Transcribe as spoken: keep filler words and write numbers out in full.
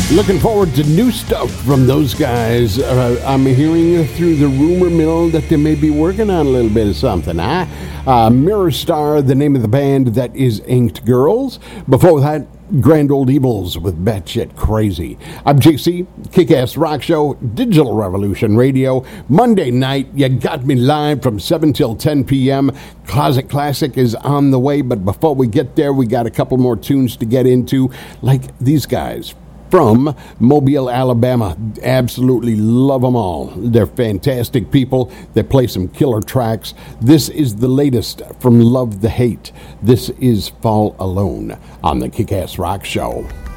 Looking forward to new stuff from those guys. Uh, I'm hearing through the rumor mill that they may be working on a little bit of something, huh? Uh, Mirror Star, the name of the band, that is Inked Girls. Before that, Grand Old Evils with Batshit Crazy. I'm J C, Kick-Ass Rock Show, Digital Revolution Radio. Monday night, you got me live from seven till ten p.m. Closet Classic is on the way, but before we get there, we got a couple more tunes to get into, like these guys from Mobile, Alabama. Absolutely love them all. They're fantastic people. They play some killer tracks. This is the latest from Love the Hate. This is Fall Alone on the Kick-Ass Rock Show.